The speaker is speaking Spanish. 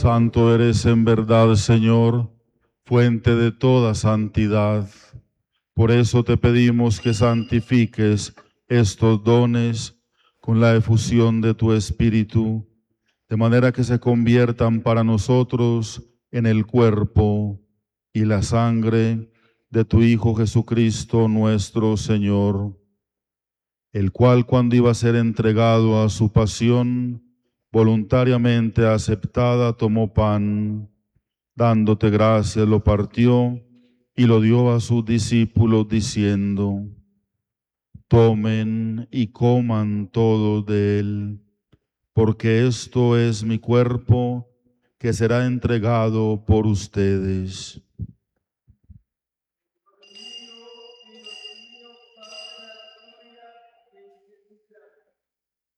Santo eres en verdad, Señor, fuente de toda santidad. Por eso te pedimos que santifiques estos dones con la efusión de tu Espíritu, de manera que se conviertan para nosotros en el cuerpo y la sangre de tu Hijo Jesucristo nuestro Señor, el cual, cuando iba a ser entregado a su pasión, voluntariamente aceptada, tomó pan, dándote gracias, lo partió y lo dio a sus discípulos, diciendo: tomen y coman todos de él, porque esto es mi cuerpo, que será entregado por ustedes.